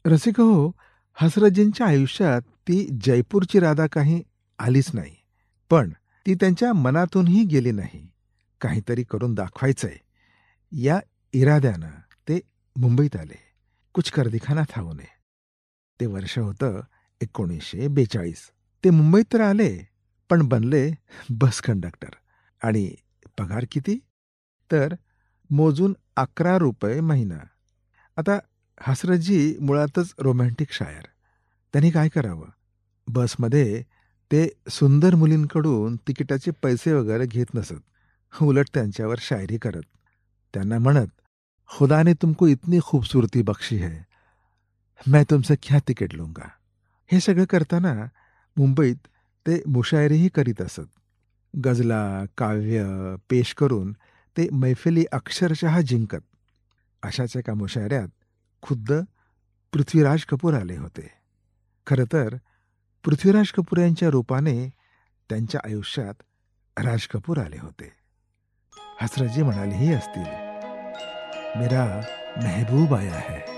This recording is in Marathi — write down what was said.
रसिक हो, हसरतजींच्या आयुष्यात ती जयपूरची राधा काही आलीच नाही. पण ती त्यांच्या मनातूनही गेली नाही. काहीतरी करून दाखवायचंय या इराद्यानं ते मुंबईत आले. कुछ कर दिखाना था उन्हें. ते वर्ष होतं 1942. ते मुंबईत तर आले, पण बनले बस कंडक्टर. आणि पगार किती? तर मोजून ₹11 महिना. आता हसरतजी मुळातच रोमॅन्टिक शायर. त्यांनी काय करावं? बसमध्ये ते सुंदर मुलींकडून तिकिटाचे पैसे वगैरे घेत नसत. उलट त्यांच्यावर शायरी करत. त्यांना म्हणत, "खुदा ने तुमको इतनी खूबसूरती बख्शी है, मैं तुमसे क्या तिकीट लूंगा." हे सगळं करताना मुंबईत ते मुशायरीही करीत असत. गझला, काव्य पेश करून ते मैफिली अक्षरशः जिंकत. अशाच एका मुशायऱ्यात खुद्द पृथ्वीराज कपूर आले होते. खरं तर पृथ्वीराज कपूर यांच्या रूपाने त्यांच्या आयुष्यात राज कपूर आले होते. हसरतजी म्हणालेही असतील, "मेरा मेहबूब आया है."